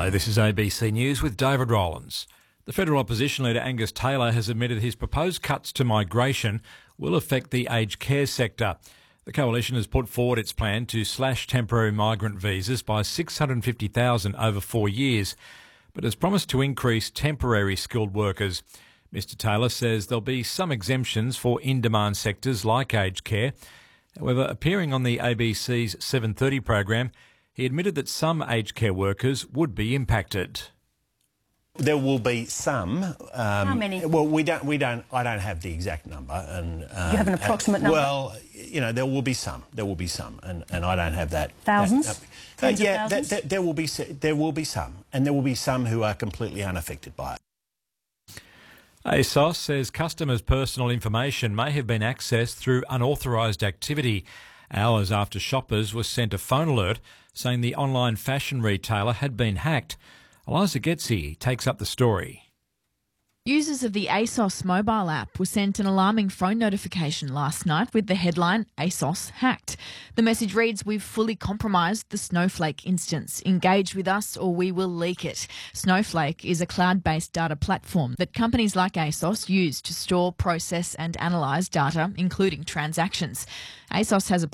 Hello, this is ABC News with David Rowlands. The federal opposition leader Angus Taylor has admitted his proposed cuts to migration will affect the aged care sector. The coalition has put forward its plan to slash temporary migrant visas by 650,000 over 4 years, but has promised to increase temporary skilled workers. Mr Taylor says there'll be some exemptions for in-demand sectors like aged care. However, appearing on the ABC's 7:30 program, he admitted that some aged care workers would be impacted. There will be some. How many? Well, I don't have the exact number. And you have an approximate number? Well, there will be some. There will be some, and I don't have that. Thousands? Tens of yeah, thousands? there will be some, and there will be some who are completely unaffected by it. ASOS says customers' personal information may have been accessed through unauthorised activity, hours after shoppers were sent a phone alert saying the online fashion retailer had been hacked. Eliza Getzi takes up the story. Users of the ASOS mobile app were sent an alarming phone notification last night with the headline, ASOS hacked. The message reads, "We've fully compromised the Snowflake instance. Engage with us or we will leak it." Snowflake is a cloud-based data platform that companies like ASOS use to store, process and analyse data, including transactions. ASOS has a